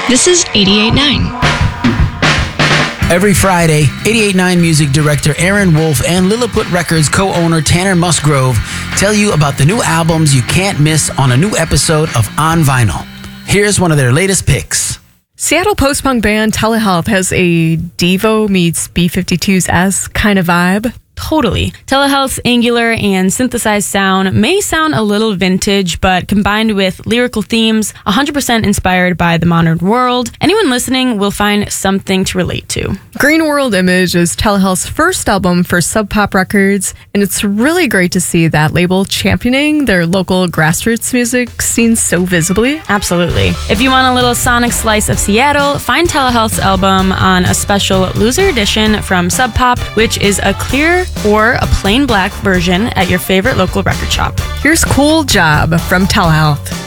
This is 88.9. Every Friday, 88.9 music director Aaron Wolf and Lilliput Records co-owner Tanner Musgrove tell you about the new albums you can't miss on a new episode of On Vinyl. Here's one of their latest picks. Seattle post-punk band Telehealth has a Devo meets B-52s kind of vibe. Totally. Telehealth's angular and synthesized sound may sound a little vintage, but combined with lyrical themes, 100% inspired by the modern world, anyone listening will find something to relate to. Green World Image is Telehealth's first album for Sub Pop Records, and it's really great to see that label championing their local grassroots music scene so visibly. Absolutely. If you want a little sonic slice of Seattle, find Telehealth's album on a special Loser Edition from Sub Pop, which is a clear or a plain black version at your favorite local record shop. Here's Cool Job from Telehealth.